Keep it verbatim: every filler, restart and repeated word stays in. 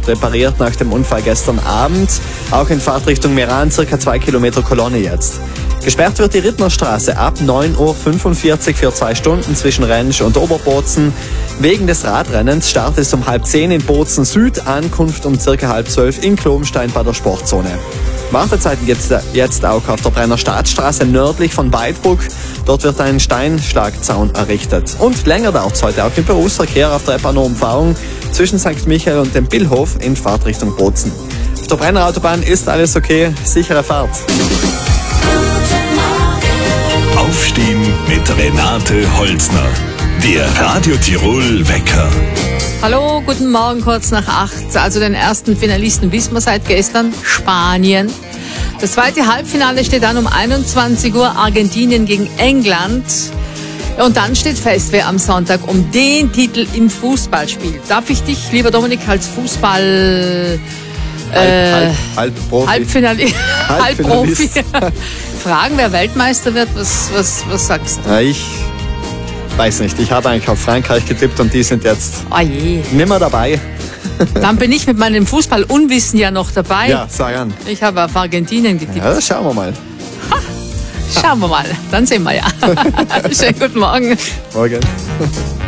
repariert nach dem Unfall gestern Abend. Auch in Fahrtrichtung Meran, circa zwei Kilometer Kolonne jetzt. Gesperrt wird die Rittnerstraße ab neun Uhr fünfundvierzig für zwei Stunden zwischen Rentsch und Oberbozen. Wegen des Radrennens Start ist um halb zehn in Bozen Süd, Ankunft um circa halb zwölf in Klobenstein bei der Sportzone. Wartezeiten gibt es jetzt auch auf der Brenner Staatsstraße nördlich von Weidbruck. Dort wird ein Steinschlagzaun errichtet. Und länger dauert es heute auch im Berufsverkehr auf der Epano-Umfahrung zwischen Sankt Michael und dem Billhof in Fahrtrichtung Bozen. Auf der Brenner Autobahn ist alles okay, sichere Fahrt. Aufstehen mit Renate Holzner. Der Radio Tirol Wecker. Hallo, guten Morgen, kurz nach acht. Also den ersten Finalisten wissen wir seit gestern, Spanien. Das zweite Halbfinale steht dann um einundzwanzig Uhr, Argentinien gegen England. Und dann steht fest, wer am Sonntag um den Titel im Fußball spielt. Darf ich dich, lieber Dominik, als Fußball... Halb, äh, halb, halb Profi. Halbfinali Halbprofi Halbfinalist. Fragen, wer Weltmeister wird, was, was, was sagst du? Ja, ich weiß nicht, ich habe eigentlich auf Frankreich getippt und die sind jetzt Oh je. nimmer dabei. Dann bin ich mit meinem Fußball-Unwissen ja noch dabei. Ja, sag an. Ich habe auf Argentinien getippt. Ja, das schauen wir mal. Schauen wir mal, dann sehen wir ja. Schönen guten Morgen. Morgen.